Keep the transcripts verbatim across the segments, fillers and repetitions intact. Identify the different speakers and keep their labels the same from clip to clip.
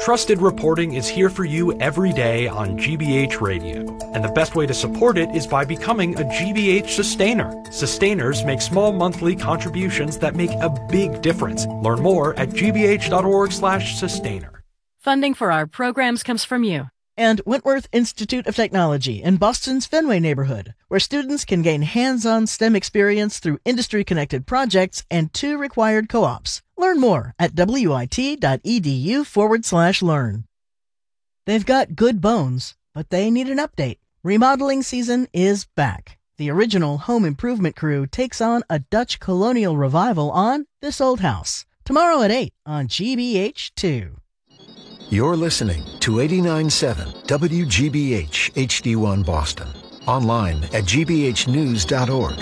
Speaker 1: Trusted reporting is here for you every day on G B H Radio, and the best way to support it is by becoming a G B H sustainer. Sustainers make small monthly contributions that make a big difference. Learn more at gbh.org slash sustainer.
Speaker 2: Funding for our programs comes from you.
Speaker 3: And Wentworth Institute of Technology in Boston's Fenway neighborhood, where students can gain hands-on STEM experience through industry-connected projects and two required co-ops. Learn more at wit.edu forward slash learn. They've got good bones, but they need an update. Remodeling season is back. The original home improvement crew takes on a Dutch colonial revival on This Old House. Tomorrow at eight on G B H two.
Speaker 4: You're listening to eighty-nine point seven W G B H H D one Boston. Online at g b h news dot org.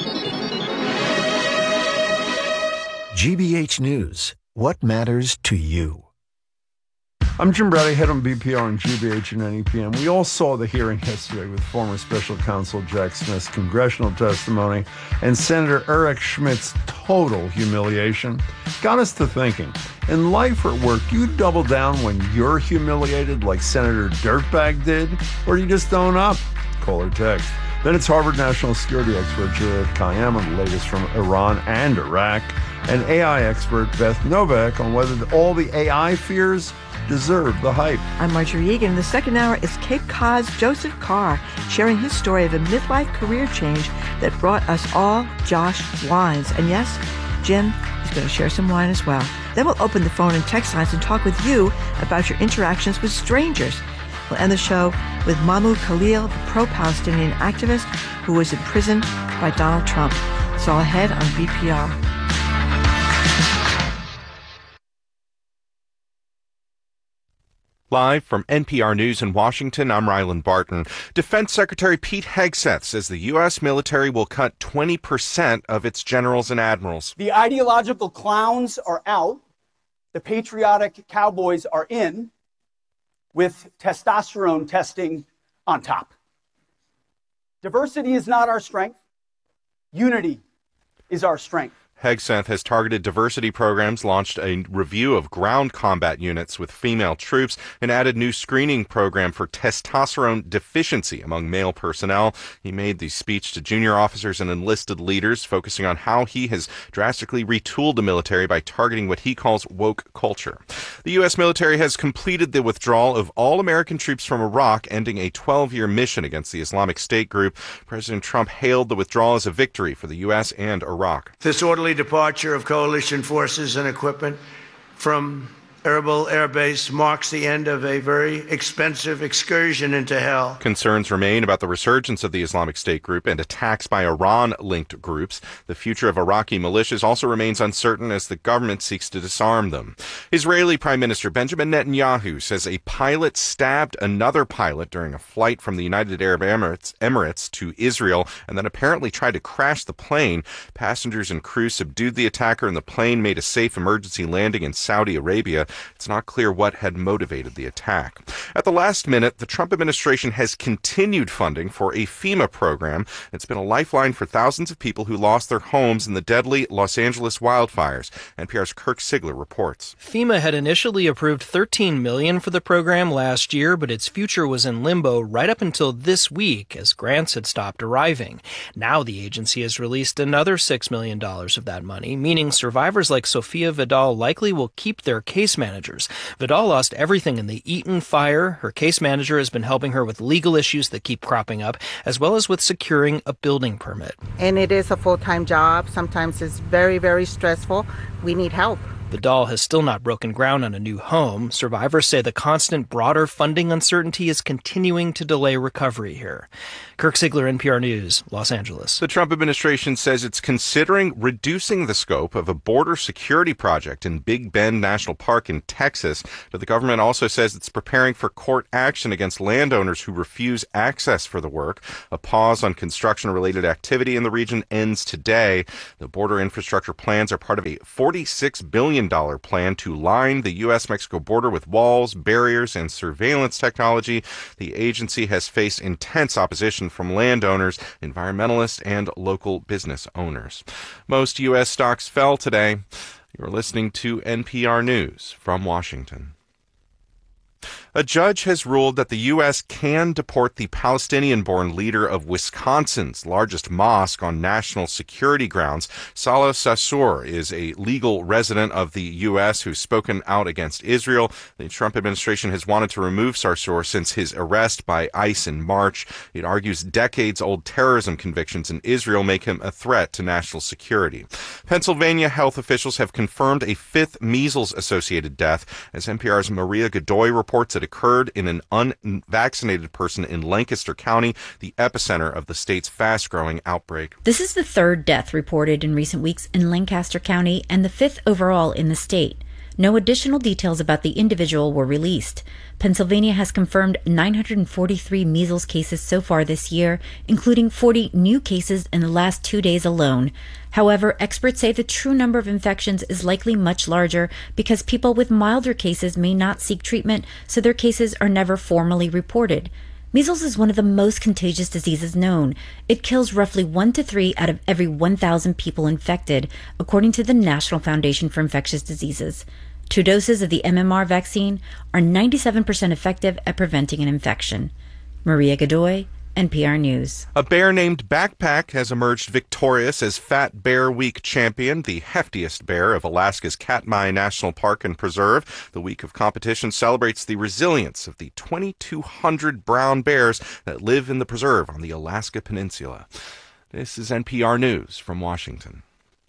Speaker 4: G B H News. What matters to you?
Speaker 5: I'm Jim Brady, head on B P R and G B H and N E P M. We all saw the hearing yesterday with former special counsel Jack Smith's congressional testimony and Senator Eric Schmidt's total humiliation. Got us to thinking, in life or work, do you double down when you're humiliated like Senator Dirtbag did, or do you just own up? Call or text. Then it's Harvard national security expert Juliet Kayyem on the latest from Iran and Iraq, and A I expert Beth Novak on whether all the A I fears deserve the hype.
Speaker 6: I'm Marjorie Egan. The second hour is Cape Cod's Joseph Carr, sharing his story of a midlife career change that brought us all Josh wines. And yes, Jim is going to share some wine as well. Then we'll open the phone and text lines and talk with you about your interactions with strangers. We'll end the show with Mahmoud Khalil, the pro-Palestinian activist who was imprisoned by Donald Trump. It's all ahead on B P R.
Speaker 7: Live from N P R News in Washington, I'm Ryland Barton. Defense Secretary Pete Hegseth says the U S military will cut twenty percent of its generals and admirals.
Speaker 8: The ideological clowns are out. The patriotic cowboys are in, with testosterone testing on top. Diversity is not our strength. Unity is our strength.
Speaker 7: Hegseth has targeted diversity programs, launched a review of ground combat units with female troops, and added new screening program for testosterone deficiency among male personnel. He made the speech to junior officers and enlisted leaders, focusing on how he has drastically retooled the military by targeting what he calls woke culture. The U S military has completed the withdrawal of all American troops from Iraq, ending a twelve-year mission against the Islamic State group. President Trump hailed the withdrawal as a victory for the U S and Iraq.
Speaker 9: This orderly departure of coalition forces and equipment from Erbil Air Base marks the end of a very expensive excursion into hell.
Speaker 7: Concerns remain about the resurgence of the Islamic State group and attacks by Iran-linked groups. The future of Iraqi militias also remains uncertain as the government seeks to disarm them. Israeli Prime Minister Benjamin Netanyahu says a pilot stabbed another pilot during a flight from the United Arab Emirates, Emirates to Israel and then apparently tried to crash the plane. Passengers and crew subdued the attacker and the plane made a safe emergency landing in Saudi Arabia. It's not clear what had motivated the attack. At the last minute, the Trump administration has continued funding for a FEMA program. It's been a lifeline for thousands of people who lost their homes in the deadly Los Angeles wildfires. N P R's Kirk Sigler reports.
Speaker 10: FEMA had initially approved thirteen million dollars for the program last year, but its future was in limbo right up until this week as grants had stopped arriving. Now the agency has released another six million dollars of that money, meaning survivors like Sophia Vidal likely will keep their case managers. Vidal lost everything in the Eaton fire. Her case manager has been helping her with legal issues that keep cropping up, as well as with securing a building permit.
Speaker 11: And it is a full-time job. Sometimes it's very, very stressful. We need help.
Speaker 10: Vidal has still not broken ground on a new home. Survivors say the constant broader funding uncertainty is continuing to delay recovery here. Kirk Sigler, N P R News, Los Angeles.
Speaker 7: The Trump administration says it's considering reducing the scope of a border security project in Big Bend National Park in Texas, but the government also says it's preparing for court action against landowners who refuse access for the work. A pause on construction-related activity in the region ends today. The border infrastructure plans are part of a forty-six billion dollars plan to line the U S Mexico border with walls, barriers, and surveillance technology. The agency has faced intense opposition from landowners, environmentalists, and local business owners. Most U S stocks fell today. You're listening to N P R News from Washington. A judge has ruled that the U S can deport the Palestinian-born leader of Wisconsin's largest mosque on national security grounds. Salah Sarsour is a legal resident of the U S who's spoken out against Israel. The Trump administration has wanted to remove Sarsour since his arrest by ICE in March. It argues decades-old terrorism convictions in Israel make him a threat to national security. Pennsylvania health officials have confirmed a fifth measles-associated death, as N P R's Maria Godoy reports it occurred in an unvaccinated person in Lancaster County, the epicenter of the state's fast-growing outbreak.
Speaker 12: This is the third death reported in recent weeks in Lancaster County and the fifth overall in the state. No additional details about the individual were released. Pennsylvania has confirmed nine hundred forty-three measles cases so far this year, including forty new cases in the last two days alone. However, experts say the true number of infections is likely much larger because people with milder cases may not seek treatment, so their cases are never formally reported. Measles is one of the most contagious diseases known. It kills roughly one to three out of every one thousand people infected, according to the National Foundation for Infectious Diseases. Two doses of the M M R vaccine are ninety-seven percent effective at preventing an infection. Maria Godoy, N P R News.
Speaker 7: A bear named Backpack has emerged victorious as Fat Bear Week champion, the heftiest bear of Alaska's Katmai National Park and Preserve. The week of competition celebrates the resilience of the twenty-two hundred brown bears that live in the preserve on the Alaska Peninsula. This is N P R News from Washington.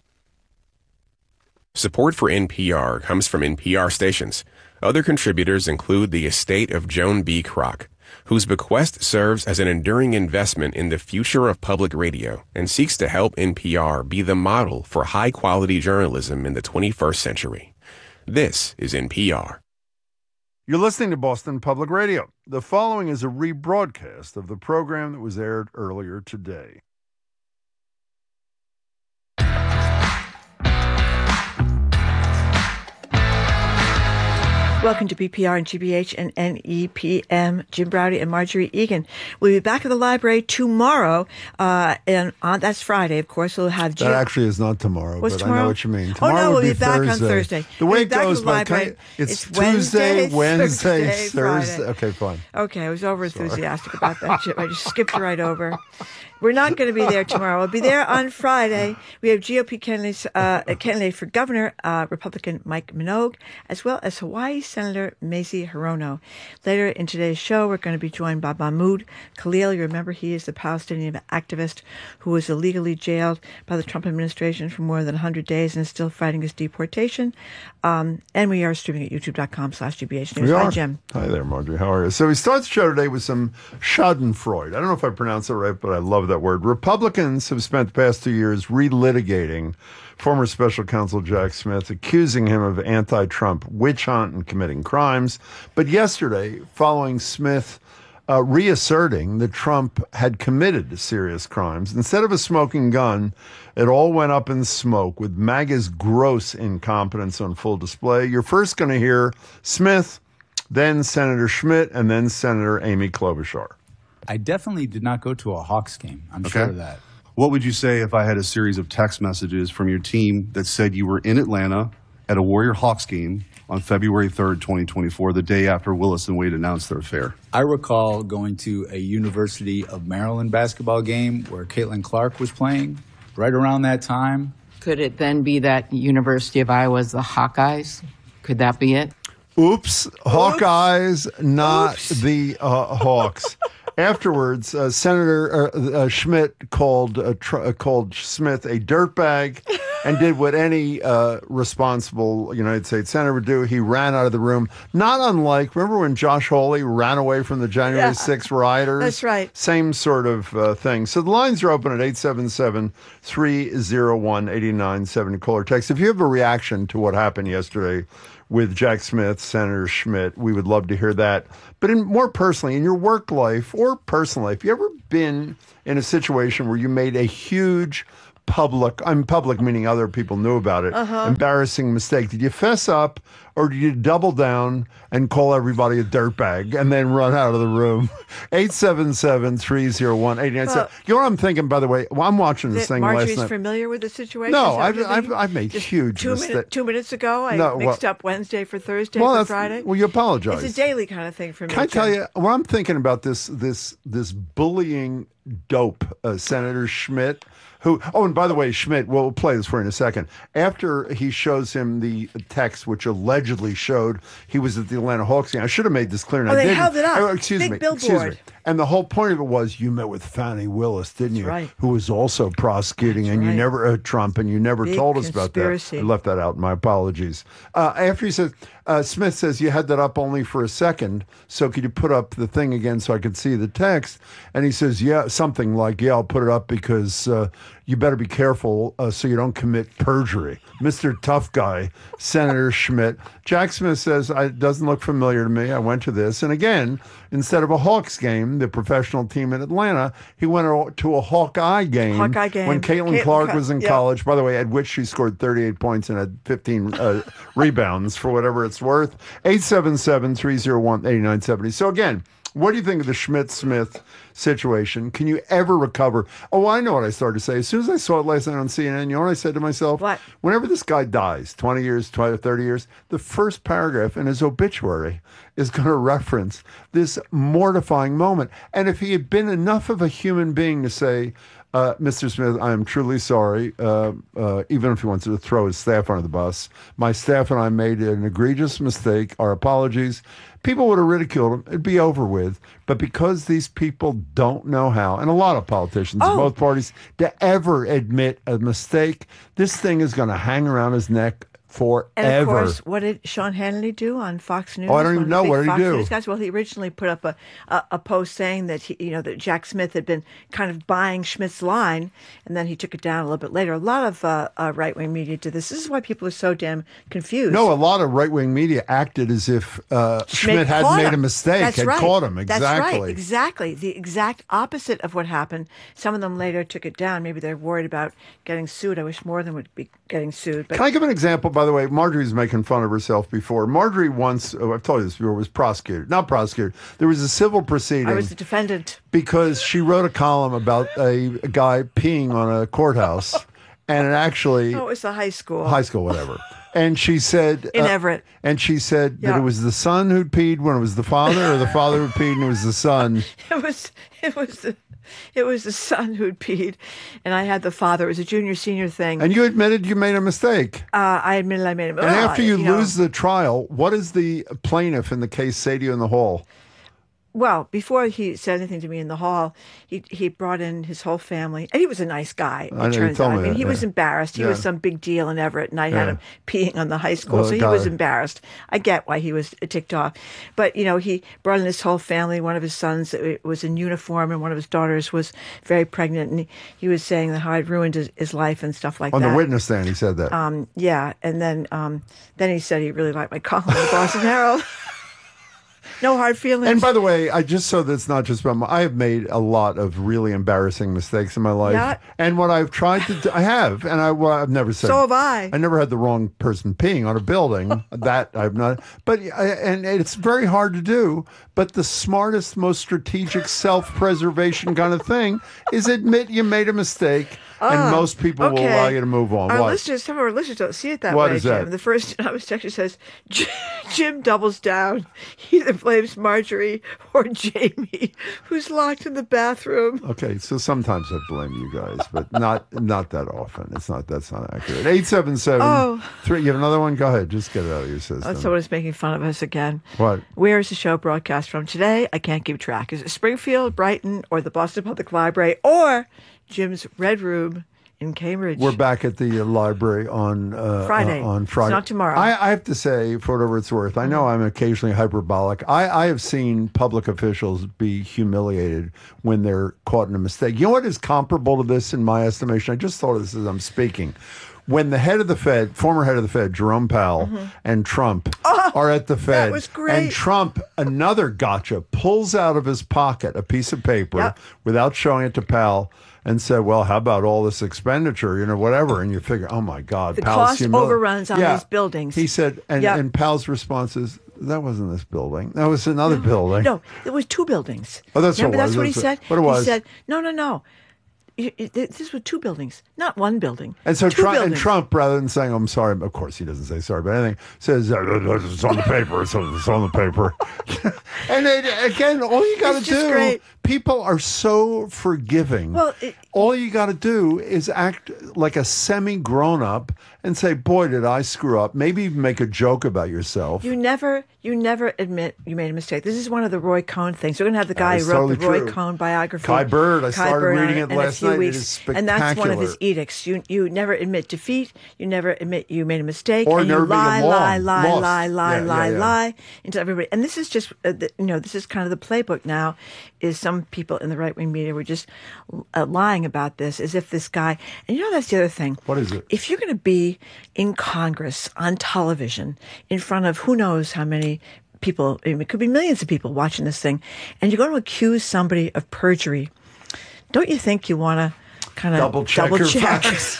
Speaker 13: Support for N P R comes from N P R stations. Other contributors include the estate of Joan B. Kroc, whose bequest serves as an enduring investment in the future of public radio and seeks to help N P R be the model for high-quality journalism in the twenty-first century. This is N P R.
Speaker 5: You're listening to Boston Public Radio. The following is a rebroadcast of the program that was aired earlier today.
Speaker 6: Welcome to B P R and G B H and N E P M. Jim Braude and Marjorie Egan. We'll be back at the library tomorrow, uh, and on that's Friday, of course. We'll have Jim.
Speaker 5: That actually is not tomorrow,
Speaker 6: What's
Speaker 5: but
Speaker 6: tomorrow?
Speaker 5: I know what you mean. Tomorrow
Speaker 6: oh no,
Speaker 5: would
Speaker 6: we'll be,
Speaker 5: be
Speaker 6: back
Speaker 5: Thursday.
Speaker 6: on Thursday.
Speaker 5: The
Speaker 6: we'll
Speaker 5: way it goes,
Speaker 6: by
Speaker 5: it's, it's Tuesday,
Speaker 6: Wednesday,
Speaker 5: Wednesday,
Speaker 6: Thursday,
Speaker 5: Thursday.
Speaker 6: Friday.
Speaker 5: Okay, fine.
Speaker 6: Okay, I was over enthusiastic about that, Jim. I just skipped right over. We're not going to be there tomorrow. We'll be there on Friday. We have G O P candidates, uh, candidate for governor, uh, Republican Mike Minogue, as well as Hawaii Senator Mazie Hirono. Later in today's show, we're going to be joined by Mahmoud Khalil. You remember he is the Palestinian activist who was illegally jailed by the Trump administration for more than one hundred days and is still fighting his deportation. Um, and we are streaming at youtube.com slash GBH News.
Speaker 5: We
Speaker 6: Hi,
Speaker 5: are.
Speaker 6: Jim.
Speaker 5: Hi there, Marjorie. How are you? So we start the show today with some schadenfreude. I don't know if I pronounced it right, but I love that word. Republicans have spent the past two years relitigating former special counsel Jack Smith, accusing him of anti-Trump witch hunt and committing crimes. But yesterday, following Smith uh, reasserting that Trump had committed serious crimes, instead of a smoking gun, it all went up in smoke with MAGA's gross incompetence on full display. You're first going to hear Smith, then Senator Schmidt, and then Senator Amy Klobuchar.
Speaker 14: I definitely did not go to a Hawks game. I'm
Speaker 15: Okay.
Speaker 14: sure of that.
Speaker 15: What would you say if I had a series of text messages from your team that said you were in Atlanta at a Warrior Hawks game on February third, twenty twenty-four, the day after Willis and Wade announced their affair?
Speaker 14: I recall going to a University of Maryland basketball game where Caitlin Clark was playing right around that time.
Speaker 16: Could it then be that University of Iowa's the Hawkeyes? Could that be it?
Speaker 5: Oops. Hawkeyes, not Oops. the uh, Hawks. Afterwards, uh, Senator uh, uh, Schmidt called uh, tr- uh, called Smith a dirtbag and did what any uh, responsible United States senator would do. He ran out of the room. Not unlike, remember when Josh Hawley ran away from the January sixth rioters?
Speaker 6: That's right.
Speaker 5: Same sort of uh, thing. So the lines are open at eight seven seven, three oh one, eight nine seven zero. Call or text. If you have a reaction to what happened yesterday with Jack Smith, Senator Schmidt, we would love to hear that. But in more personally, in your work life or personal life, you ever been in a situation where you made a huge public, I'm public meaning other people knew about it,
Speaker 6: Uh-huh.
Speaker 5: embarrassing mistake? Did you fess up or do you double down and call everybody a dirtbag and then run out of the room? eight seven seven, three oh one, eight nine seven. You know what I'm thinking, by the way? Well, I'm watching this thing
Speaker 6: Marjorie's
Speaker 5: last night.
Speaker 6: familiar with the situation?
Speaker 5: No, I've, I've, I've made
Speaker 6: Just
Speaker 5: huge
Speaker 6: two
Speaker 5: mistakes.
Speaker 6: Minute, two minutes ago, I
Speaker 5: No,
Speaker 6: mixed
Speaker 5: well-
Speaker 6: up Wednesday for Thursday
Speaker 5: Well,
Speaker 6: for
Speaker 5: that's-
Speaker 6: Friday.
Speaker 5: well, you apologize.
Speaker 6: It's a daily kind of thing for me.
Speaker 5: Can I tell
Speaker 6: Jim.
Speaker 5: you what I'm thinking about this this this bullying dope, uh, Senator Schmidt, who, oh, and by the way, Schmidt, we'll play this for you in a second. After he shows him the text, which allegedly showed he was at the Atlanta Hawks game, I should have made this clear. And
Speaker 6: Oh,
Speaker 5: I
Speaker 6: they
Speaker 5: didn't.
Speaker 6: held it up.
Speaker 5: Oh, excuse
Speaker 6: Big
Speaker 5: me.
Speaker 6: billboard.
Speaker 5: Excuse me. And the whole point of it was you met with Fani Willis, didn't you?
Speaker 6: right.
Speaker 5: Who was also prosecuting,
Speaker 6: That's
Speaker 5: and you
Speaker 6: right.
Speaker 5: never, uh, Trump, and you never
Speaker 6: Big
Speaker 5: told us about that.
Speaker 6: conspiracy.
Speaker 5: I left that out. My apologies. Uh, after he says, uh, Smith says, you had that up only for a second, so could you put up the thing again so I could see the text? And he says, yeah, something like, yeah, I'll put it up because uh, you better be careful uh, so you don't commit perjury. Mister Tough Guy, Senator Schmidt. Jack Smith says, it doesn't look familiar to me. I went to this. And again, instead of a Hawks game, the professional team in Atlanta, he went to a Hawkeye game.
Speaker 6: Hawkeye game.
Speaker 5: When Caitlin
Speaker 6: Caitlin
Speaker 5: Clark
Speaker 6: Clark,
Speaker 5: was in
Speaker 6: yeah.
Speaker 5: college, by the way, at which she scored thirty-eight points and had fifteen uh, rebounds for whatever it's worth. eight seven seven, three oh one, eight nine seven oh. So again, what do you think of the Schmidt-Smith situation? Can you ever recover? Oh, I know what I started to say. As soon as I saw it last night on C N N, you know what I said to myself?
Speaker 6: What?
Speaker 5: Whenever this guy dies, twenty years, twenty, thirty years, the first paragraph in his obituary is going to reference this mortifying moment. And if he had been enough of a human being to say, uh, Mister Smith, I am truly sorry, uh, uh, even if he wants to throw his staff under the bus, my staff and I made an egregious mistake, our apologies. People would have ridiculed him. It'd be over with. But because these people don't know how, and a lot of politicians in
Speaker 6: Oh.
Speaker 5: both parties, to ever admit a mistake, this thing is going to hang around his neck forever.
Speaker 6: And of course, what did Sean Hannity do on Fox News?
Speaker 5: Oh, I don't
Speaker 6: One
Speaker 5: even
Speaker 6: of the
Speaker 5: know.
Speaker 6: big
Speaker 5: What did he
Speaker 6: Fox
Speaker 5: do?
Speaker 6: News guys? Well, he originally put up a, a, a post saying that he, you know, that Jack Smith had been kind of buying Schmidt's line, and then he took it down a little bit later. A lot of uh, uh, right wing media did this. This is why people are so damn confused.
Speaker 5: No, a lot of right-wing media acted as if uh, Schmidt had
Speaker 6: caught
Speaker 5: made
Speaker 6: him.
Speaker 5: a mistake,
Speaker 6: That's
Speaker 5: had
Speaker 6: right.
Speaker 5: caught him. Exactly.
Speaker 6: That's right. Exactly. The exact opposite of what happened. Some of them later took it down. Maybe they're worried about getting sued. I wish more of them would be getting sued. But
Speaker 5: Can I give an example, by the way? Marjorie's making fun of herself before. Marjorie once, oh, I've told you this before, was prosecuted. Not prosecuted. There was a civil proceeding.
Speaker 6: I was the defendant.
Speaker 5: Because she wrote a column about a, a guy peeing on a courthouse, and it actually...
Speaker 6: Oh, it was the high school.
Speaker 5: High school, whatever. And she said...
Speaker 6: In
Speaker 5: uh,
Speaker 6: Everett.
Speaker 5: And she said that
Speaker 6: Yeah.
Speaker 5: it was the son who'd peed when it was the father, or the father who peed and it was the son.
Speaker 6: It was it was the it was the son who'd peed, and I had the father. It was a junior senior thing.
Speaker 5: And you admitted you made a mistake.
Speaker 6: uh, I admitted I made a
Speaker 5: And after you,
Speaker 6: know,
Speaker 5: lose the trial, what does the plaintiff in the case say to you in the hall?
Speaker 6: Well, before he said anything to me in the hall, he he brought in his whole family, and he was a nice guy.
Speaker 5: I know,
Speaker 6: It
Speaker 5: you
Speaker 6: turns
Speaker 5: told
Speaker 6: out.
Speaker 5: me
Speaker 6: I mean,
Speaker 5: that,
Speaker 6: he
Speaker 5: yeah.
Speaker 6: was embarrassed. He was
Speaker 5: Yeah.
Speaker 6: some big deal in Everett, and I
Speaker 5: Yeah.
Speaker 6: had him peeing on the high school,
Speaker 5: Oh,
Speaker 6: so he
Speaker 5: God.
Speaker 6: was embarrassed. I get why he was ticked off, but you know, he brought in his whole family. One of his sons uh, was in uniform, and one of his daughters was very pregnant, and he, he was saying that how I'd ruined his, his life and stuff like
Speaker 5: On
Speaker 6: that.
Speaker 5: the witness stand, he said that.
Speaker 6: Um, yeah, and then um, then he said he really liked my column in the Boston Herald. No hard feelings.
Speaker 5: And by the way, I just so that's not just about my, I have made a lot of really embarrassing mistakes in my life.
Speaker 6: Yeah.
Speaker 5: And what I've tried to do, I have, and I, well, I've never said.
Speaker 6: So have I.
Speaker 5: I never had the wrong person peeing on a building. That I've not. But, I, and it's very hard to do. But the smartest, most strategic self-preservation kind of thing is admit you made a mistake.
Speaker 6: Ah,
Speaker 5: and most people will
Speaker 6: okay.
Speaker 5: allow you to move on.
Speaker 6: Our
Speaker 5: What?
Speaker 6: listeners, some of our listeners don't see it that
Speaker 5: What
Speaker 6: way,
Speaker 5: is
Speaker 6: Jim.
Speaker 5: that?
Speaker 6: The first anonymous texture says, Jim doubles down. He either blames Marjorie or Jamie, who's locked in the bathroom.
Speaker 5: Okay, so sometimes I blame you guys, but not not that often. It's not that's not accurate. Eight seven seven
Speaker 6: Oh.
Speaker 5: three. You have another one? Go ahead. Just get it out of your system.
Speaker 6: Oh, someone is making fun of us again.
Speaker 5: What?
Speaker 6: Where is the show broadcast from today? I can't keep track. Is it Springfield, Brighton, or the Boston Public Library, or Jim's Red Room in Cambridge?
Speaker 5: We're back at the uh, library on uh,
Speaker 6: Friday.
Speaker 5: uh, on Friday.
Speaker 6: It's not tomorrow.
Speaker 5: I, I have to say, for whatever it's worth, I know I'm occasionally hyperbolic. I, I have seen public officials be humiliated when they're caught in a mistake. You know what is comparable to this in my estimation? I just thought of this as I'm speaking. when the head of the Fed, former head of the Fed, Jerome Powell, mm-hmm. and Trump oh, are at the Fed.
Speaker 6: That was great.
Speaker 5: And Trump, another gotcha, pulls out of his pocket a piece of paper
Speaker 6: yep.
Speaker 5: without showing it to Powell and said, well, how about all this expenditure, you know, whatever. And you figure, oh, my God.
Speaker 6: The
Speaker 5: Powell's
Speaker 6: cost
Speaker 5: humili-
Speaker 6: overruns on
Speaker 5: yeah.
Speaker 6: these buildings.
Speaker 5: He said, and,
Speaker 6: yep.
Speaker 5: and Powell's response is, that wasn't this building. That was another
Speaker 6: no,
Speaker 5: building.
Speaker 6: No, it was two buildings.
Speaker 5: Oh, that's
Speaker 6: Remember,
Speaker 5: what it was.
Speaker 6: that's what
Speaker 5: that's
Speaker 6: he said?
Speaker 5: What it was.
Speaker 6: He said, no, no, no. It, it, this was two buildings, not one building.
Speaker 5: And so
Speaker 6: two
Speaker 5: Trump, and
Speaker 6: buildings.
Speaker 5: Trump, rather than saying, I'm sorry, of course he doesn't say sorry, but anything, says, uh, it's on the paper, it's on, it's on the paper. And it, again, all you got to do,
Speaker 6: great.
Speaker 5: people are so forgiving.
Speaker 6: Well, it,
Speaker 5: all you got to do is act like a semi-grown-up and say, boy, did I screw up. Maybe even make a joke about yourself.
Speaker 6: You never you never admit you made a mistake. This is one of the Roy Cohn things. We're going to have the guy who wrote
Speaker 5: totally
Speaker 6: the Roy
Speaker 5: true.
Speaker 6: Cohn biography.
Speaker 5: Kai Bird. I
Speaker 6: Kai
Speaker 5: started
Speaker 6: Bird
Speaker 5: reading
Speaker 6: on
Speaker 5: it
Speaker 6: in
Speaker 5: last
Speaker 6: a few
Speaker 5: night.
Speaker 6: Weeks.
Speaker 5: It is spectacular.
Speaker 6: And that's one of his edicts. You you never admit defeat. You never admit you made a mistake.
Speaker 5: Or
Speaker 6: and
Speaker 5: never
Speaker 6: you lie,
Speaker 5: being
Speaker 6: lie,
Speaker 5: long,
Speaker 6: lie,
Speaker 5: lost.
Speaker 6: lie, lie,
Speaker 5: Yeah,
Speaker 6: lie,
Speaker 5: yeah, yeah.
Speaker 6: lie into everybody. And this is just, uh, the, you know, this is kind of the playbook now, is some people in the right-wing media were just uh, lying about this as if this guy, and you know, that's the other thing.
Speaker 5: What is it?
Speaker 6: If you're going to be in Congress, on television, in front of who knows how many people, I mean, it could be millions of people watching this thing, and you're going to accuse somebody of perjury, don't you think you want to kind of
Speaker 5: double check
Speaker 6: double
Speaker 5: your
Speaker 6: check?
Speaker 5: facts?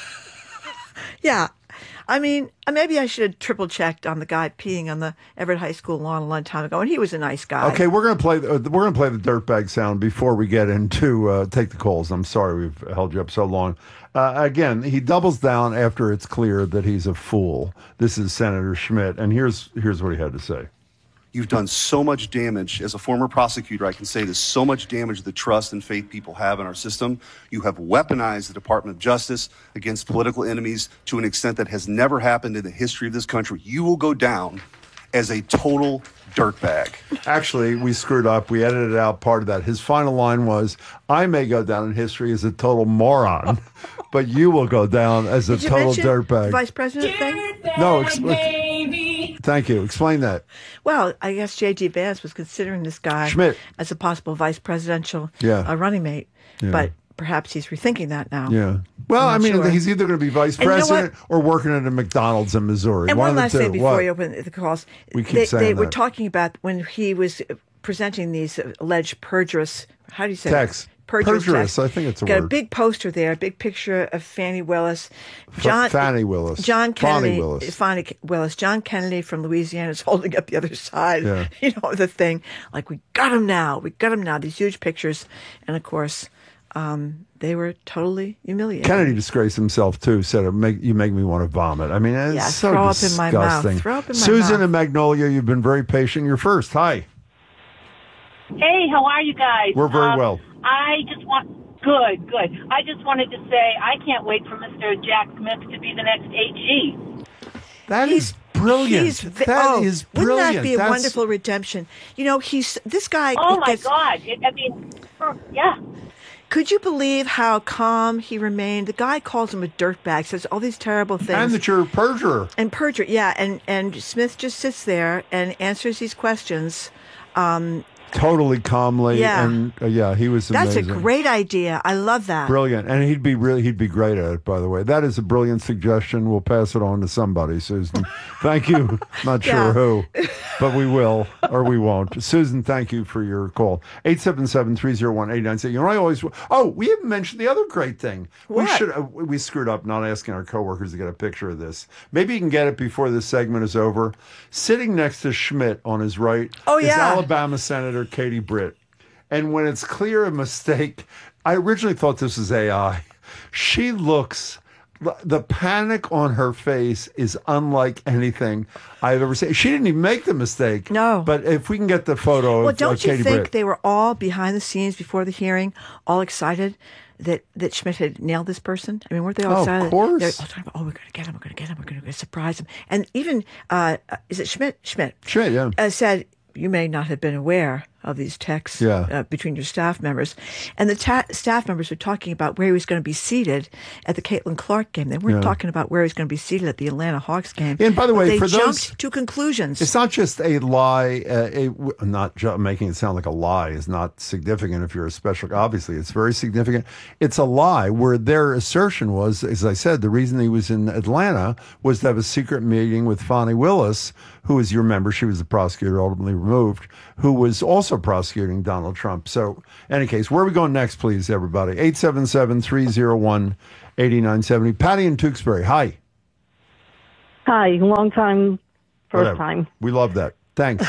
Speaker 6: Yeah. I mean, maybe I should have triple checked on the guy peeing on the Everett High School lawn a long time ago, and he was a nice guy.
Speaker 5: Okay, we're gonna play. Uh, we're gonna play the dirtbag sound before we get into uh, take the calls. I'm sorry we've held you up so long. Uh, again, he doubles down after it's clear that he's a fool. This is Senator Schmidt, and here's here's what he had to say.
Speaker 15: You've done so much damage. As a former prosecutor, I can say there's so much damage to the trust and faith people have in our system. You have weaponized the Department of Justice against political enemies to an extent that has never happened in the history of this country. You will go down as a total dirtbag.
Speaker 5: Actually, we screwed up. We edited out part of that. His final line was, I may go down in history as a total moron, but you will go down as a
Speaker 6: Did you
Speaker 5: total
Speaker 6: mention
Speaker 5: dirtbag.
Speaker 6: the vice president thing?
Speaker 5: No, ex- thank you. Explain that.
Speaker 6: Well, I guess J D. Vance was considering this guy
Speaker 5: Schmidt.
Speaker 6: as a possible vice presidential
Speaker 5: Yeah.
Speaker 6: uh, running mate,
Speaker 5: Yeah.
Speaker 6: but perhaps he's rethinking that now.
Speaker 5: Yeah. Well, I
Speaker 6: I'm not
Speaker 5: mean,
Speaker 6: sure.
Speaker 5: he's either going to be vice
Speaker 6: And you know
Speaker 5: president or working at a McDonald's in Missouri.
Speaker 6: And
Speaker 5: one,
Speaker 6: one
Speaker 5: of the
Speaker 6: last
Speaker 5: two.
Speaker 6: thing before
Speaker 5: What?
Speaker 6: you open the calls.
Speaker 5: We keep
Speaker 6: they,
Speaker 5: saying
Speaker 6: They were
Speaker 5: that.
Speaker 6: talking about when he was presenting these alleged perjurous, how do you say
Speaker 5: Texts.
Speaker 6: it? Perjurous,
Speaker 5: Perjurous,
Speaker 6: texts.
Speaker 5: I think it's a
Speaker 6: Got
Speaker 5: word.
Speaker 6: a big poster there, a big picture of Fannie Willis.
Speaker 5: F-
Speaker 6: John,
Speaker 5: Fannie Willis.
Speaker 6: John
Speaker 5: Bonnie
Speaker 6: Kennedy.
Speaker 5: Willis.
Speaker 6: Fannie Willis. John Kennedy from Louisiana is holding up the other side.
Speaker 5: Yeah.
Speaker 6: You know, the thing. Like, we got him now. We got him now. These huge pictures. And, of course, um, they were totally humiliating.
Speaker 5: Kennedy disgraced himself too. Said, it make, "You make me want to vomit." I mean, it's
Speaker 6: Yeah,
Speaker 5: so
Speaker 6: throw up
Speaker 5: disgusting.
Speaker 6: in my mouth. Throw up in my
Speaker 5: Susan
Speaker 6: mouth.
Speaker 5: and Magnolia, you've been very patient. You're first. Hi.
Speaker 17: Hey, how are you guys?
Speaker 5: We're very
Speaker 17: Um,
Speaker 5: well.
Speaker 17: I just want good, good. I just wanted to say I can't wait for Mister Jack Smith to be the next A G.
Speaker 5: That is brilliant.
Speaker 6: He's, v-
Speaker 5: That
Speaker 6: oh,
Speaker 5: is
Speaker 6: Wouldn't
Speaker 5: brilliant.
Speaker 6: that be a
Speaker 5: That's-
Speaker 6: wonderful redemption? You know, he's this guy.
Speaker 17: Oh my
Speaker 6: gets-
Speaker 17: God! It, I mean, yeah.
Speaker 6: Could you believe how calm he remained? The guy calls him a dirtbag, says all these terrible things.
Speaker 5: And that you're a perjurer.
Speaker 6: And perjurer, yeah. And, and Smith just sits there and answers these questions. Um,
Speaker 5: Totally calmly.
Speaker 6: Yeah.
Speaker 5: And uh, yeah, he was
Speaker 6: that's
Speaker 5: amazing.
Speaker 6: a great idea. I love that.
Speaker 5: Brilliant. And he'd be really, he'd be great at it, by the way. That is a brilliant suggestion. We'll pass it on to somebody, Susan. Thank you. Not sure
Speaker 6: Yeah.
Speaker 5: who, but we will or we won't. Susan, thank you for your call. eight seven seven, three oh one, eight nine six. You know, I always, oh, we haven't mentioned the other great thing.
Speaker 6: What?
Speaker 5: We should, uh, we screwed up not asking our coworkers to get a picture of this. Maybe you can get it before this segment is over. Sitting next to Schmidt on his right
Speaker 6: Oh,
Speaker 5: is
Speaker 6: yeah.
Speaker 5: Alabama Senator Katie Britt. And when it's clear a mistake, I originally thought this was A I. She looks, the panic on her face is unlike anything I've ever seen. She didn't even make the mistake.
Speaker 6: No.
Speaker 5: But if we can get the photo
Speaker 6: Well,
Speaker 5: of
Speaker 6: don't
Speaker 5: uh,
Speaker 6: you
Speaker 5: Katie
Speaker 6: think
Speaker 5: Britt.
Speaker 6: they were all behind the scenes before the hearing, all excited that, that Schmidt had nailed this person? I mean, weren't they all
Speaker 5: Oh, of
Speaker 6: excited?
Speaker 5: course.
Speaker 6: They're all talking about, oh, we're going to get him, we're going to get him, we're going to surprise him. And even, uh, is it Schmidt? Schmidt.
Speaker 5: Schmidt, yeah.
Speaker 6: Uh, said, you may not have been aware of these texts
Speaker 5: Yeah.
Speaker 6: uh, between your staff members. And the ta- staff members were talking about where he was going to be seated at the Caitlin Clark game. They weren't
Speaker 5: Yeah.
Speaker 6: talking about where he was going to be seated at the Atlanta Hawks game.
Speaker 5: And by the way,
Speaker 6: they
Speaker 5: for
Speaker 6: jumped
Speaker 5: those-
Speaker 6: to conclusions.
Speaker 5: It's not just a lie. Uh, a, I'm not ju- making it sound like a lie is not significant if you're a special. Obviously, it's very significant. It's a lie where their assertion was, as I said, the reason he was in Atlanta was to have a secret meeting with Fani Willis, who is, you remember, she was the prosecutor ultimately removed, who was also prosecuting Donald Trump. So, in any case, where are we going next, please, everybody? eight seven seven, three oh one, eight nine seven zero. Patty in Tewksbury. Hi.
Speaker 18: Hi, long time, first
Speaker 5: Whatever.
Speaker 18: time.
Speaker 5: We love that. Thanks.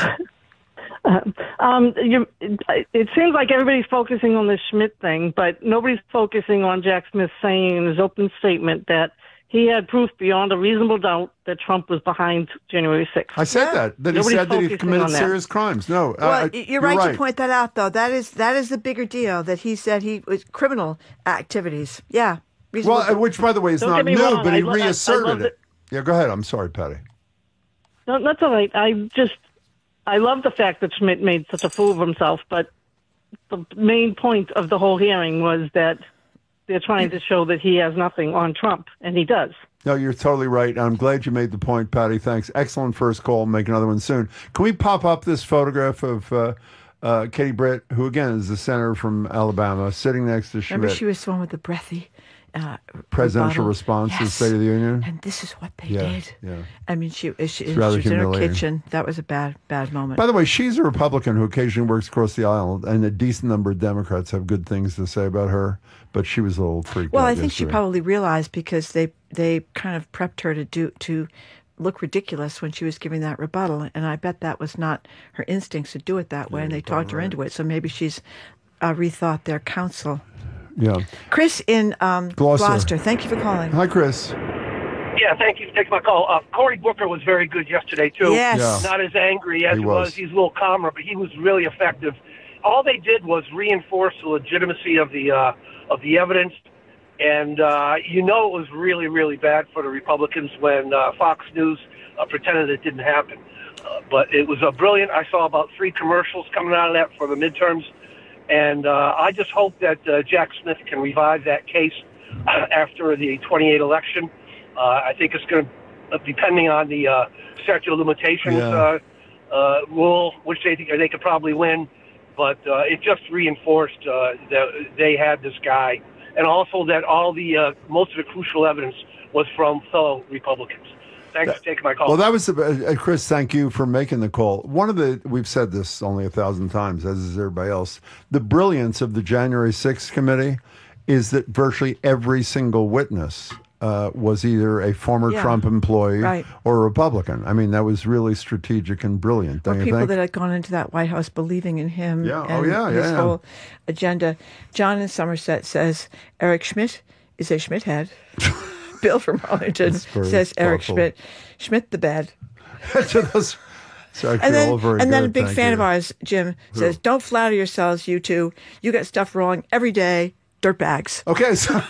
Speaker 18: Uh, um, you, it, it seems like everybody's focusing on the Schmidt thing, but nobody's focusing on Jack Smith saying in his open statement that he had proof beyond a reasonable doubt that Trump was behind January sixth.
Speaker 5: I said that. That he
Speaker 18: Nobody's
Speaker 5: said that he
Speaker 18: focusing
Speaker 5: committed
Speaker 18: on that.
Speaker 5: serious crimes. No.
Speaker 6: Well,
Speaker 5: I- I-
Speaker 6: you're, right, to point that out, though. That is that is the bigger deal, that he said he was criminal activities. Yeah. reasonable
Speaker 5: Well, uh,
Speaker 6: doubt.
Speaker 5: which, by the way, is
Speaker 18: Don't
Speaker 5: not
Speaker 18: get me
Speaker 5: new,
Speaker 18: wrong,
Speaker 5: but he
Speaker 18: I lo- I- I
Speaker 5: reasserted
Speaker 18: love
Speaker 5: it.
Speaker 18: it.
Speaker 5: Yeah, go ahead. I'm sorry, Patty.
Speaker 18: No, that's all right. I just, I love the fact that Schmidt made such a fool of himself, but the main point of the whole hearing was that they're trying to show that he has nothing on Trump, and he does.
Speaker 5: No, you're totally right. I'm glad you made the point, Patty. Thanks. Excellent first call. Make another one soon. Can we pop up this photograph of uh, uh, Katie Britt, who, again, is the senator from Alabama, sitting next to Schmidt?
Speaker 6: Remember, she was the one with the breathy uh,
Speaker 5: Presidential
Speaker 6: rebuttal?
Speaker 5: response to the
Speaker 6: Yes.
Speaker 5: State of the Union?
Speaker 6: And this is what they
Speaker 5: Yeah,
Speaker 6: did.
Speaker 5: yeah.
Speaker 6: I mean, she, she, she
Speaker 5: rather
Speaker 6: was in her
Speaker 5: humiliating.
Speaker 6: kitchen. That was a bad, bad moment.
Speaker 5: By the way, she's a Republican who occasionally works across the aisle, and a decent number of Democrats have good things to say about her, but she was a little freaked
Speaker 6: Well,
Speaker 5: out
Speaker 6: I think she
Speaker 5: yesterday.
Speaker 6: probably realized, because they they kind of prepped her to do to look ridiculous when she was giving that rebuttal, and I bet that was not her instincts to do it that way, and they talked her into it. So maybe she's uh, rethought their counsel.
Speaker 5: Yeah.
Speaker 6: Chris in um,
Speaker 5: Gloucester.
Speaker 6: Gloucester, thank you for calling.
Speaker 5: Hi, Chris.
Speaker 19: Yeah, thank you for taking my call. Uh, Cory Booker was very good yesterday, too.
Speaker 6: Yes.
Speaker 5: Yeah.
Speaker 19: Not as angry as
Speaker 5: He
Speaker 19: he was.
Speaker 5: was.
Speaker 19: He's a little calmer, but he was really effective. All they did was reinforce the legitimacy of the uh, of the evidence. And uh, you know it was really, really bad for the Republicans when uh, Fox News uh, pretended it didn't happen. Uh, but it was uh, brilliant. I saw about three commercials coming out of that for the midterms. And uh, I just hope that uh, Jack Smith can revive that case uh, after the twenty-eight election. Uh, I think it's going to, uh, depending on the uh, statute of limitations
Speaker 5: Yeah.
Speaker 19: uh, uh, rule, which they think they could probably win. But uh, it just reinforced uh, that they had this guy. And also that all the uh, most of the crucial evidence was from fellow Republicans. Thanks for taking my call.
Speaker 5: Well, that was, uh, Chris, thank you for making the call. One of the, we've said this only a thousand times, as is everybody else, the brilliance of the January sixth committee is that virtually every single witness uh, was either a former
Speaker 6: Yeah.
Speaker 5: Trump employee
Speaker 6: Right.
Speaker 5: or a Republican. I mean, that was really strategic and brilliant,
Speaker 6: Or
Speaker 5: don't you
Speaker 6: people
Speaker 5: think?
Speaker 6: that had gone into that White House believing in him
Speaker 5: Yeah. Oh,
Speaker 6: and
Speaker 5: yeah,
Speaker 6: his
Speaker 5: yeah, yeah.
Speaker 6: whole agenda. John in Somerset says Eric Schmidt is a Schmidt head. Bill from Arlington
Speaker 5: That's very
Speaker 6: says Eric
Speaker 5: thoughtful.
Speaker 6: Schmidt, Schmidt the bad.
Speaker 5: So those- so I feel
Speaker 6: And then,
Speaker 5: all very
Speaker 6: and then a
Speaker 5: good,
Speaker 6: big
Speaker 5: thank
Speaker 6: fan
Speaker 5: you.
Speaker 6: of ours, Jim,
Speaker 5: Who?
Speaker 6: says, "Don't flatter yourselves, you two. You get stuff wrong every day, dirtbags."
Speaker 5: Okay, so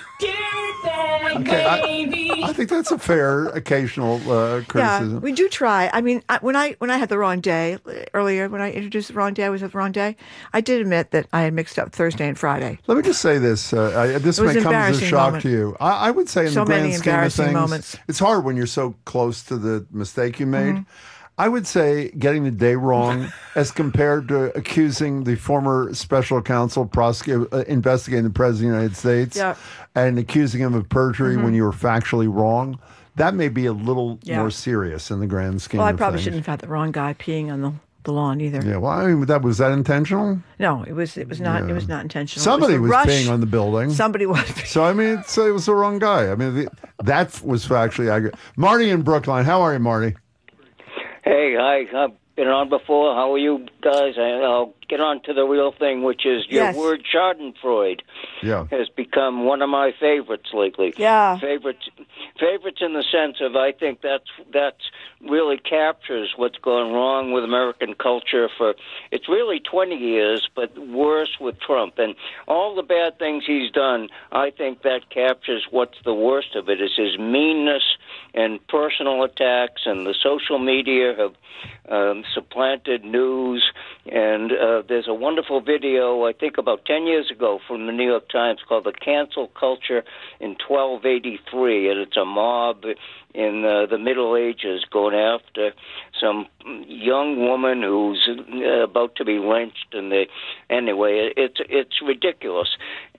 Speaker 5: okay, I, I think that's a fair occasional uh, criticism.
Speaker 6: Yeah, we do try. I mean, I, when I when I had the wrong day earlier, when I introduced the wrong day, I was at the wrong day. I did admit that I had mixed up Thursday and Friday.
Speaker 5: Let me just say this. Uh, I, this
Speaker 6: It was
Speaker 5: may come as a
Speaker 6: embarrassing
Speaker 5: shock
Speaker 6: moment.
Speaker 5: to you. I, I would say in
Speaker 6: So
Speaker 5: the grand
Speaker 6: many
Speaker 5: scheme of
Speaker 6: embarrassing
Speaker 5: things,
Speaker 6: moments.
Speaker 5: it's hard when you're so close to the mistake you made.
Speaker 6: Mhm.
Speaker 5: I would say getting the day wrong as compared to accusing the former special counsel prosecutor, uh, investigating the President of the United States
Speaker 6: Yeah.
Speaker 5: and accusing him of perjury
Speaker 6: Mhm.
Speaker 5: when you were factually wrong. That may be a little
Speaker 6: Yeah.
Speaker 5: more serious in the grand scheme
Speaker 6: Well, I
Speaker 5: of
Speaker 6: probably
Speaker 5: things.
Speaker 6: shouldn't have had the wrong guy peeing on the, the lawn either.
Speaker 5: Yeah, well, I mean, that was that intentional?
Speaker 6: No, it was it was not
Speaker 5: Yeah.
Speaker 6: it was not intentional.
Speaker 5: Somebody
Speaker 6: it
Speaker 5: was,
Speaker 6: was, the rush.
Speaker 5: peeing on the building.
Speaker 6: Somebody was.
Speaker 5: So I mean, so it was the wrong guy. I mean, the, that was factually accurate. Marty in Brookline, how are you, Marty?
Speaker 20: Hey, hi. I've been on before. How are you guys? I- I'll get on to the real thing, which is your
Speaker 6: Yes.
Speaker 20: word Schadenfreude
Speaker 5: Yeah.
Speaker 20: has become one of my favorites lately.
Speaker 6: Yeah.
Speaker 20: Favorites, favorites in the sense of I think that's that's really captures what's gone wrong with American culture for it's really twenty years, but worse with Trump and all the bad things he's done. I think that captures what's the worst of it is his meanness and personal attacks, and the social media have um, supplanted news. And uh, there's a wonderful video, I think about ten years ago, from the New York Times called The Cancel Culture in twelve eighty-three, and it's a mob in uh, the Middle Ages going after some young woman who's uh, about to be lynched. And they, anyway, it's it's ridiculous.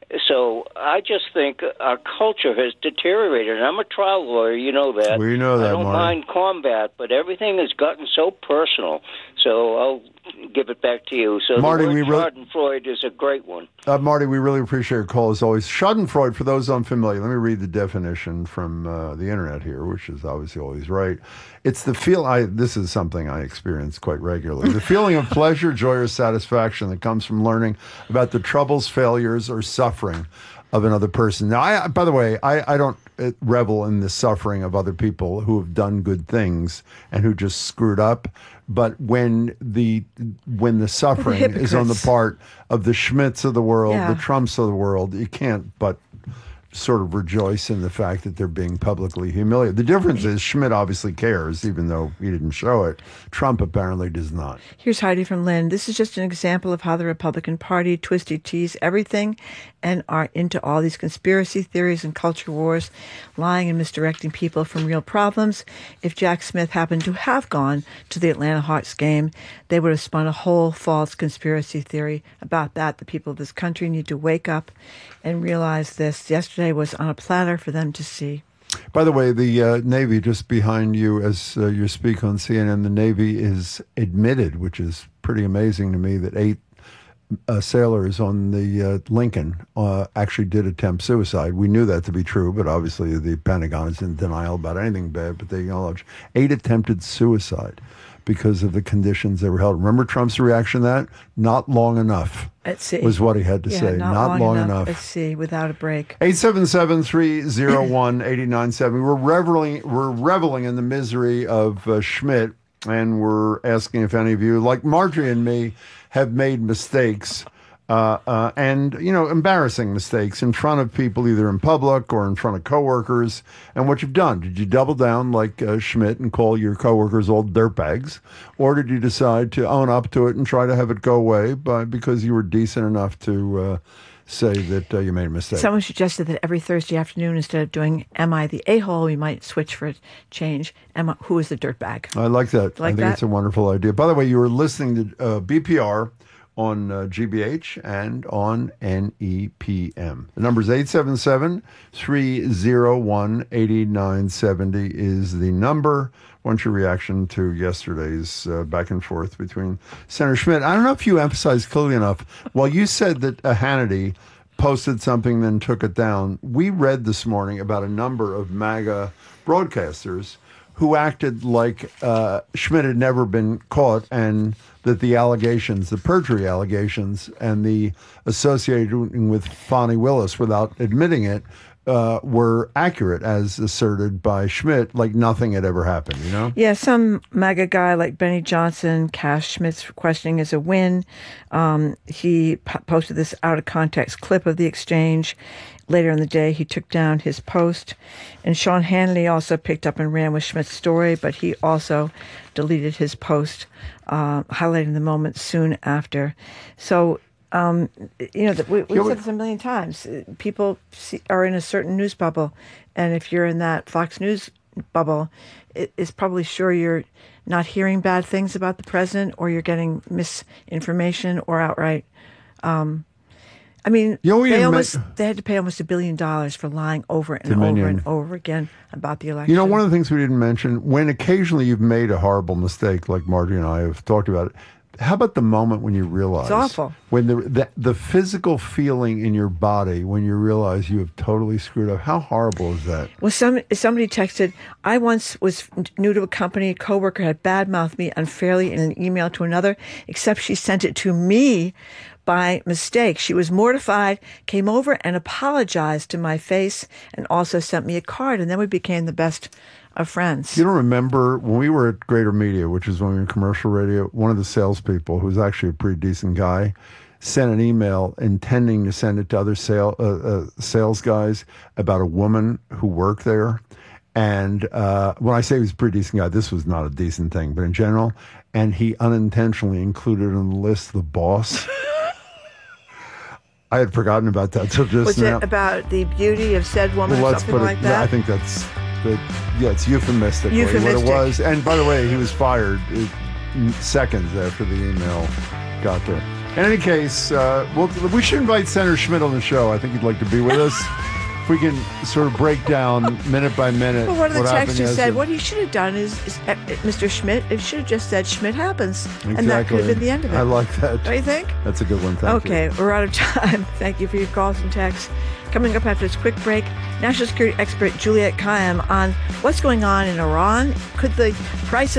Speaker 20: So I just think our culture has deteriorated. And I'm a trial lawyer, you know that.
Speaker 5: We know that,
Speaker 20: I don't
Speaker 5: Marty.
Speaker 20: mind combat, but everything has gotten so personal. So I'll give it back to you. So
Speaker 5: Marty,
Speaker 20: the word
Speaker 5: we really-
Speaker 20: Schadenfreude is a great one.
Speaker 5: Uh, Marty, we really appreciate your call as always. Schadenfreude, for those unfamiliar, let me read the definition from uh, the internet here, which is obviously always right. It's the feel. I this is something I experience quite regularly. The feeling of pleasure, joy, or satisfaction that comes from learning about the troubles, failures, or suffering of another person. Now, I, by the way, I, I don't uh, revel in the suffering of other people who have done good things and who just screwed up. But when the when the suffering
Speaker 6: The
Speaker 5: is on the
Speaker 6: hypocrites.
Speaker 5: part of the Schmitz of the world,
Speaker 6: Yeah.
Speaker 5: the Trumps of the world, you can't but sort of rejoice in the fact that they're being publicly humiliated. The difference is Schmidt obviously cares, even though he didn't show it. Trump apparently does not.
Speaker 6: Here's Heidi from Lynn. This is just an example of how the Republican Party twisty tees everything and are into all these conspiracy theories and culture wars, lying and misdirecting people from real problems. If Jack Smith happened to have gone to the Atlanta Hawks game, they would have spun a whole false conspiracy theory about that. The people of this country need to wake up and realize this. Yesterday was on a platter for them to see.
Speaker 5: By the way, the uh, Navy, just behind you as uh, you speak on C N N, the Navy is admitted, which is pretty amazing to me, that eight uh, sailors on the uh, Lincoln uh, actually did attempt suicide. We knew that to be true, but obviously the Pentagon is in denial about anything bad, but they acknowledge eight attempted suicide because of the conditions they were held. Remember Trump's reaction to that? Not long enough
Speaker 6: At sea.
Speaker 5: was what he had to
Speaker 6: Yeah,
Speaker 5: say.
Speaker 6: Not,
Speaker 5: Not
Speaker 6: long,
Speaker 5: long
Speaker 6: enough,
Speaker 5: enough.
Speaker 6: at sea without a break.
Speaker 5: eight seven seven, three oh one, eight nine seven. We're reveling, we're reveling in the misery of uh, Schmidt, and we're asking if any of you, like Marjorie and me, have made mistakes, uh, uh, and, you know, embarrassing mistakes in front of people, either in public or in front of coworkers, and what you've done. Did you double down like uh, Schmidt and call your coworkers old dirtbags, or did you decide to own up to it and try to have it go away by because you were decent enough to uh, say that uh, you made a mistake?
Speaker 6: Someone suggested that every Thursday afternoon, instead of doing Am I the A-hole, we might switch for a change. Am I, who is the dirtbag?
Speaker 5: I like that.
Speaker 6: Like
Speaker 5: I think
Speaker 6: that?
Speaker 5: it's a wonderful idea. By the way, you were listening to uh, B P R on uh, G B H and on N E P M. The number is eight seven seven, three oh one, eight nine seven oh is the number. What's your reaction to yesterday's uh, back and forth between Senator Schmidt? I don't know if you emphasized clearly enough. While you said that uh, Hannity posted something, then took it down, we read this morning about a number of MAGA broadcasters who acted like uh, Schmidt had never been caught, and that the allegations, the perjury allegations, and the associating with Fonnie Willis without admitting it, uh, were accurate as asserted by Schmidt, like nothing had ever happened, you know?
Speaker 6: Yeah, some MAGA guy like Benny Johnson cast Schmidt's questioning as a win. Um, he p- posted this out of context clip of the exchange. Later in the day, he took down his post. And Sean Hannity also picked up and ran with Schmidt's story, but he also deleted his post, uh, highlighting the moment soon after. So, um, you know, we, we've said this a million times. People see, are in a certain news bubble. And if you're in that Fox News bubble, it, it's probably sure you're not hearing bad things about the president, or you're getting misinformation or outright um I mean,
Speaker 5: You know, we
Speaker 6: they
Speaker 5: didn't
Speaker 6: almost
Speaker 5: men-
Speaker 6: they had to pay almost a billion dollars for lying over and
Speaker 5: Dominion.
Speaker 6: over and over again about the election.
Speaker 5: You know, one of the things we didn't mention, when occasionally you've made a horrible mistake, like Margie and I have talked about it, how about the moment when you realize?
Speaker 6: It's awful.
Speaker 5: When the, the the physical feeling in your body when you realize you have totally screwed up. How horrible is that?
Speaker 6: Well, some somebody texted, I once was new to a company, a coworker had badmouthed me unfairly in an email to another, except she sent it to me by mistake. She was mortified, came over and apologized to my face, and also sent me a card, and then we became the best of friends.
Speaker 5: You don't remember when we were at Greater Media, which is when we were in commercial radio, one of the salespeople, who's actually a pretty decent guy, sent an email intending to send it to other sale, uh, uh, sales guys about a woman who worked there. And uh, when I say he was a pretty decent guy, this was not a decent thing, but in general, and he unintentionally included on the list the boss. I had forgotten about that till just
Speaker 6: Was
Speaker 5: now.
Speaker 6: it about the beauty of said woman
Speaker 5: Well,
Speaker 6: or
Speaker 5: let's
Speaker 6: something
Speaker 5: put it,
Speaker 6: like that?
Speaker 5: I think that's, that, yeah, it's euphemistically
Speaker 6: Euphemistic.
Speaker 5: what it was. And by the way, he was fired uh, seconds after the email got there. In any case, uh, we'll, we should invite Senator Schmidt on the show. I think he'd like to be with us. If we can sort of break down minute by minute.
Speaker 6: Well, one of the
Speaker 5: what happened
Speaker 6: texters said,
Speaker 5: yesterday.
Speaker 6: what he should have done is, is uh, Mister Schmidt, it should have just said Schmidt happens.
Speaker 5: Exactly.
Speaker 6: And that could have been the end of it.
Speaker 5: I like that.
Speaker 6: Don't you think?
Speaker 5: That's a good one. Thank
Speaker 6: okay,
Speaker 5: you.
Speaker 6: we're out of time. Thank you for your calls and texts. Coming up after this quick break, national security expert Juliette Kayyem on what's going on in Iran. Could the price of